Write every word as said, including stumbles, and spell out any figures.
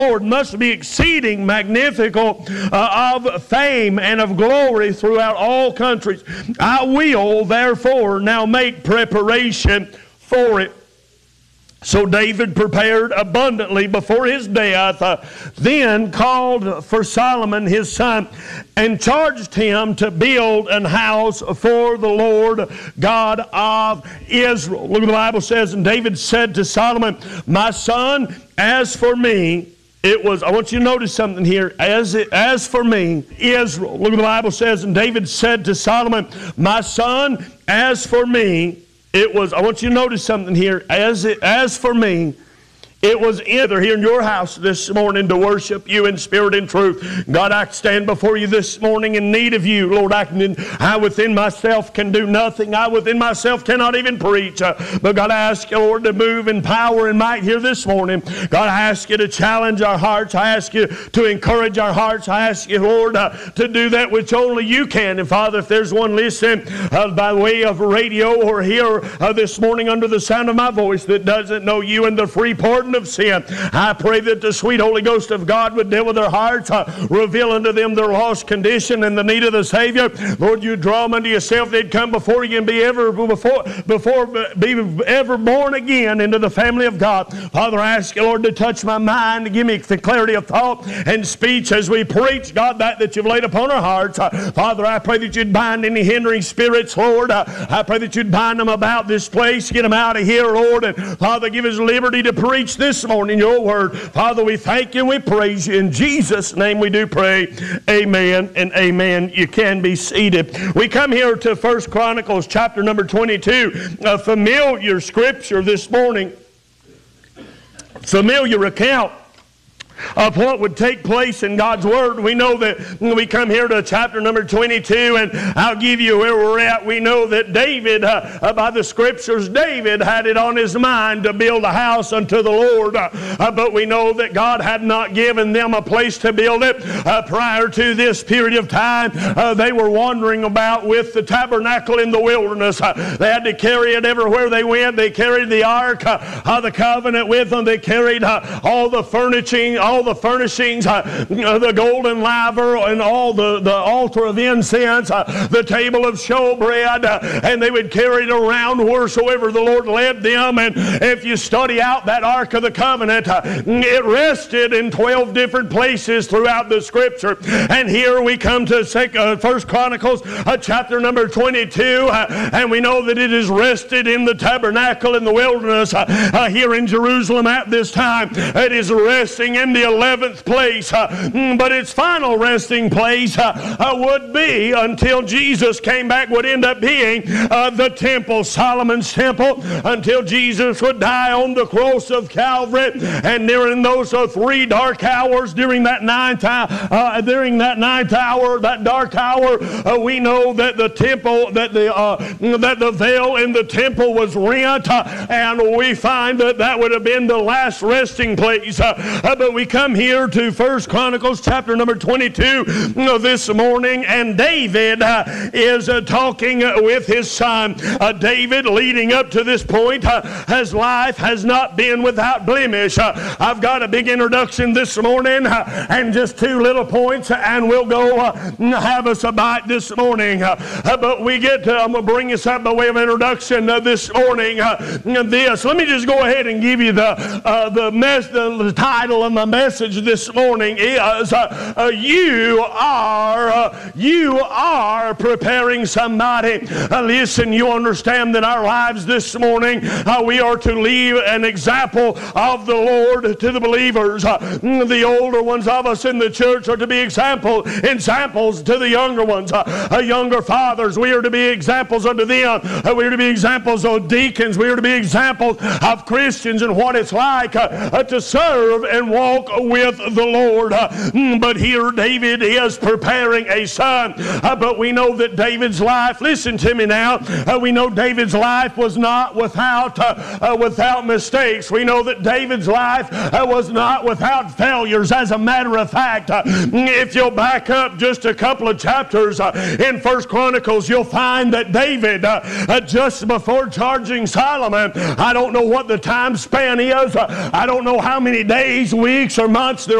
Lord must be exceeding magnificent uh, of fame and of glory throughout all countries. I will therefore now make preparation for it. So David prepared abundantly before his death, uh, then called for Solomon his son, and charged him to build an house for the Lord God of Israel. Look what the Bible says, and David said to Solomon, my son, as for me, it was, I want you to notice something here, as, it, as for me, Israel. Look what the Bible says, and David said to Solomon, my son, as for me, it was, I want you to notice something here. As, it, as for me, it was either here in your house this morning to worship you in spirit and truth. God, I stand before you this morning in need of you. Lord, I, can, I within myself can do nothing. I within myself cannot even preach. Uh, but God, I ask you, Lord, to move in power and might here this morning. God, I ask you to challenge our hearts. I ask you to encourage our hearts. I ask you, Lord, uh, to do that which only you can. And Father, if there's one listening uh, by way of radio or here uh, this morning under the sound of my voice that doesn't know you and the free pardon of sin, I pray that the sweet Holy Ghost of God would deal with their hearts, uh, reveal unto them their lost condition and the need of the Savior. Lord, you draw them unto yourself. They'd come before you and be ever before, before be ever born again into the family of God. Father, I ask you, Lord, to touch my mind, to give me the clarity of thought and speech as we preach, God, that that you've laid upon our hearts. Uh, Father, I pray that you'd bind any hindering spirits, Lord. Uh, I pray that you'd bind them about this place, get them out of here, Lord. And Father, give us liberty to preach this morning your word. Father, we thank you and we praise you. In Jesus' name we do pray. Amen and amen. You can be seated. We come here to First Chronicles chapter number twenty-two, a familiar scripture this morning, familiar account of what would take place in God's Word. We know that when we come here to chapter number twenty-two, and I'll give you where we're at. We know that David, uh, uh, by the Scriptures, David had it on his mind to build a house unto the Lord. Uh, uh, but we know that God had not given them a place to build it. Uh, prior to this period of time, uh, they were wandering about with the tabernacle in the wilderness. Uh, they had to carry it everywhere they went. They carried the Ark uh, of the Covenant with them. They carried uh, all the furnishing, all the furnishings, uh, the golden laver, and all the, the altar of incense, uh, the table of showbread, uh, and they would carry it around wheresoever the Lord led them. And if you study out that Ark of the Covenant, uh, it rested in twelve different places throughout the Scripture. And here we come to uh, First Chronicles uh, chapter number twenty-two, uh, and we know that it is rested in the tabernacle in the wilderness uh, uh, here in Jerusalem at this time. It is resting in the eleventh place, uh, but its final resting place uh, uh, would be until Jesus came back, would end up being uh, the temple, Solomon's temple, until Jesus would die on the cross of Calvary. And during those uh, three dark hours, during that ninth hour, uh, during that ninth hour, that dark hour, uh, we know that the temple, that the uh, that the veil in the temple was rent, uh, and we find that that would have been the last resting place. Uh, uh, but we come here to First Chronicles chapter number twenty-two uh, this morning, and David uh, is uh, talking uh, with his son. Uh, David, leading up to this point, uh, his life has not been without blemish. Uh, I've got a big introduction this morning uh, and just two little points, and we'll go uh, have us a bite this morning. Uh, uh, but we get to, I'm going to bring us up by way of introduction uh, this morning. Uh, this, let me just go ahead and give you the uh, the, mess, the, the title of my message this morning is uh, uh, you are uh, you are preparing somebody. Uh, listen, you understand that our lives this morning, uh, we are to leave an example of the Lord to the believers. Uh, the older ones of us in the church are to be example, examples to the younger ones. Uh, uh, younger fathers, we are to be examples unto them. Uh, we are to be examples of deacons. We are to be examples of Christians and what it's like uh, uh, to serve and walk with the Lord. Uh, but here David is preparing a son. Uh, but we know that David's life, listen to me now, uh, we know David's life was not without uh, uh, without mistakes. We know that David's life uh, was not without failures. As a matter of fact, uh, if you'll back up just a couple of chapters uh, in First Chronicles, you'll find that David, uh, uh, just before charging Solomon, I don't know what the time span is, uh, I don't know how many days, weeks, or months, there